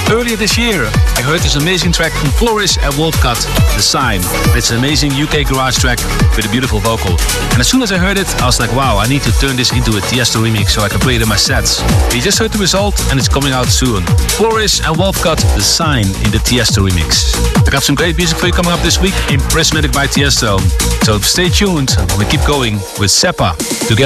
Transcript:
Earlier this year, I heard this amazing track from Floris and Wolfcut, The Sign. It's an amazing UK garage track with a beautiful vocal. And as soon as I heard it, I was like, wow, I need to turn this into a Tiesto remix so I can play it in my sets. You just heard the result and it's coming out soon. Floris and Wolfcut, The Sign in the Tiesto remix. I got some great music for you coming up this week in Prismatic by Tiesto. So stay tuned, we keep going with Seppa together.